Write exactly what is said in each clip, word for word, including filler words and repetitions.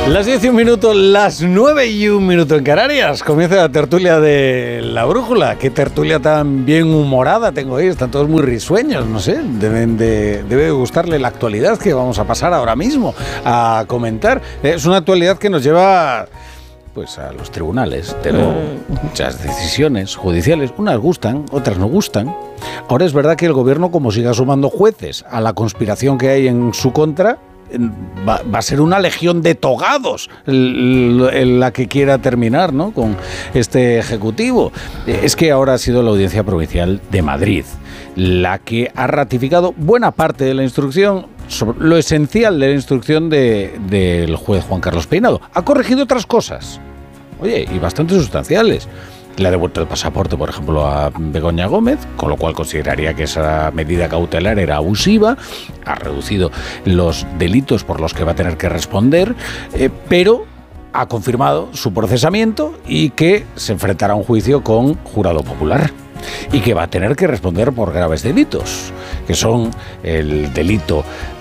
Las diez y un minuto, las nueve y un minuto en Canarias. Comienza la tertulia de La Brújula. Qué tertulia tan bien humorada tengo ahí. Están todos muy risueños, no sé. Deben de, debe gustarle la actualidad que vamos a pasar ahora mismo a comentar. Es una actualidad que nos lleva pues a los tribunales. Tengo muchas decisiones judiciales. Unas gustan, otras no gustan. Ahora es verdad que el gobierno, como siga sumando jueces a la conspiración que hay en su contra, Va, va a ser una legión de togados la que quiera terminar, ¿no?, con este ejecutivo. Es que ahora ha sido la Audiencia Provincial de Madrid la que ha ratificado buena parte de la instrucción, sobre lo esencial de la instrucción de, del juez Juan Carlos Peinado. Ha corregido otras cosas, oye, y bastante sustanciales. Le ha devuelto el pasaporte, por ejemplo, a Begoña Gómez, con lo cual consideraría que esa medida cautelar era abusiva. Ha reducido los delitos por los que va a tener que responder, eh, pero ha confirmado su procesamiento y que se enfrentará a un juicio con jurado popular y que va a tener que responder por graves delitos, que son el delito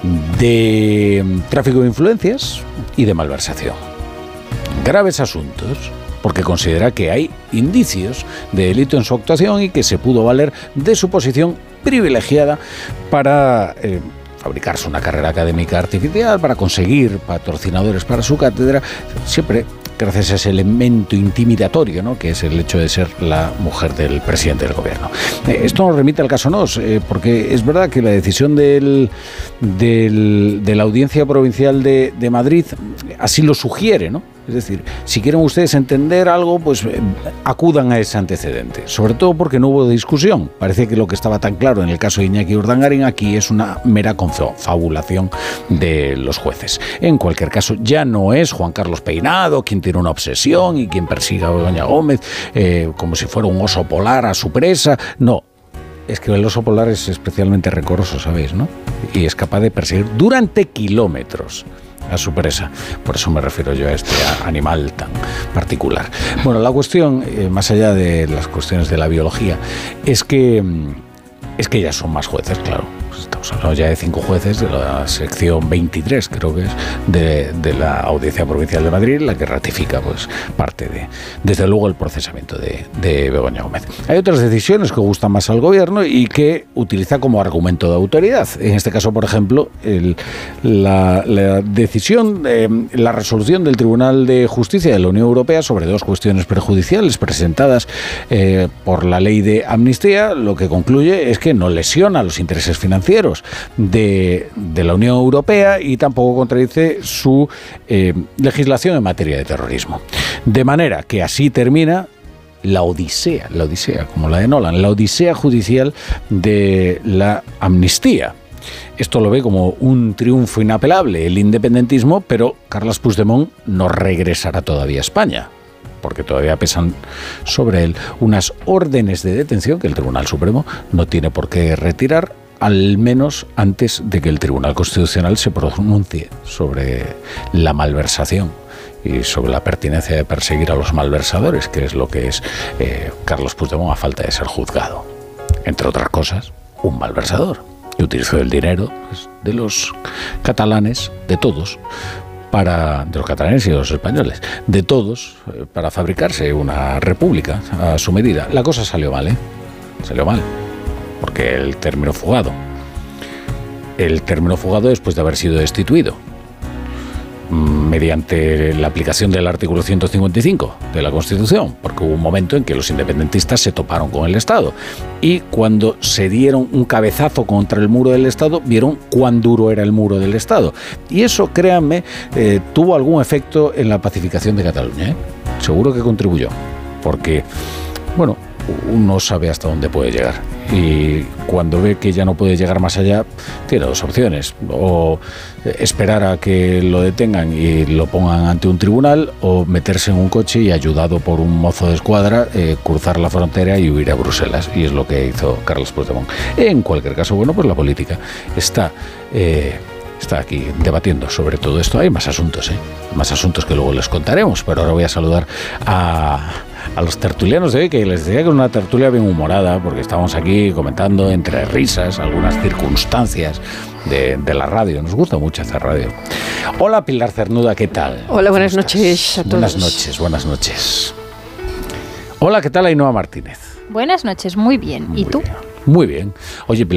de tráfico de influencias y de malversación. Graves asuntos, porque considera que hay indicios de delito en su actuación y que se pudo valer de su posición privilegiada para eh, fabricarse una carrera académica artificial, para conseguir patrocinadores para su cátedra, siempre gracias a ese elemento intimidatorio, ¿no?, que es el hecho de ser la mujer del presidente del gobierno. Eh, esto nos remite al caso Nos, eh, porque es verdad que la decisión del, del, de la Audiencia Provincial de, de Madrid así lo sugiere, ¿no? Es decir, si quieren ustedes entender algo, pues eh, acudan a ese antecedente. Sobre todo porque no hubo discusión. Parece que lo que estaba tan claro en el caso de Iñaki Urdangarin aquí es una mera confabulación de los jueces. En cualquier caso, ya no es Juan Carlos Peinado quien tiene una obsesión y quien persiga a Begoña Gómez eh, como si fuera un oso polar a su presa. No. Es que el oso polar es especialmente recoroso, ¿sabéis, no? Y es capaz de perseguir durante kilómetros a su presa. Por eso me refiero yo a este animal tan particular. Bueno, la cuestión, eh, más allá de las cuestiones de la biología, es que, es que ya son más jueces, claro. Estamos hablando ya de cinco jueces de la sección veintitrés, creo que es, de, de la Audiencia Provincial de Madrid, la que ratifica pues parte de, desde luego, el procesamiento de, de Begoña Gómez. Hay otras decisiones que gustan más al gobierno y que utiliza como argumento de autoridad. En este caso, por ejemplo, el, la, la decisión, eh, la resolución del Tribunal de Justicia de la Unión Europea sobre dos cuestiones prejudiciales presentadas eh, por la ley de amnistía, lo que concluye es que no lesiona los intereses financieros De, de la Unión Europea y tampoco contradice su eh, legislación en materia de terrorismo. De manera que así termina la odisea, la odisea, como la de Nolan, la odisea judicial de la amnistía. Esto lo ve como un triunfo inapelable el independentismo, pero Carles Puigdemont no regresará todavía a España, porque todavía pesan sobre él unas órdenes de detención que el Tribunal Supremo no tiene por qué retirar, al menos antes de que el Tribunal Constitucional se pronuncie sobre la malversación y sobre la pertinencia de perseguir a los malversadores, que es lo que es eh, Carles Puigdemont a falta de ser juzgado. Entre otras cosas, un malversador que utilizó el dinero pues, de los catalanes, de todos, para, de los catalanes y de los españoles, de todos, eh, para fabricarse una república a su medida. La cosa salió mal, ¿eh? Salió mal. Porque el término fugado, el término fugado después de haber sido destituido mediante la aplicación del artículo ciento cincuenta y cinco de la Constitución, porque hubo un momento en que los independentistas se toparon con el Estado y cuando se dieron un cabezazo contra el muro del Estado, vieron cuán duro era el muro del Estado. Y eso, créanme, eh, tuvo algún efecto en la pacificación de Cataluña, ¿eh? Seguro que contribuyó, porque, bueno, uno sabe hasta dónde puede llegar y cuando ve que ya no puede llegar más allá, tiene dos opciones: o esperar a que lo detengan y lo pongan ante un tribunal, o meterse en un coche y, ayudado por un mozo de escuadra, eh, cruzar la frontera y huir a Bruselas, y es lo que hizo Carles Puigdemont. En cualquier caso, bueno, pues la política está eh, está aquí debatiendo sobre todo esto. Hay más asuntos, ¿eh? más asuntos que luego les contaremos, pero ahora voy a saludar a a los tertulianos de hoy, que les decía que es una tertulia bien humorada, porque estamos aquí comentando entre risas algunas circunstancias de, de la radio. Nos gusta mucho hacer radio. Hola, Pilar Cernuda, ¿qué tal? Hola, buenas noches a todos. Buenas noches, buenas noches. Hola, ¿qué tal, Ainhoa Martínez? Buenas noches, muy bien. Muy ¿Y tú? Bien. Muy bien. Oye, Pilar,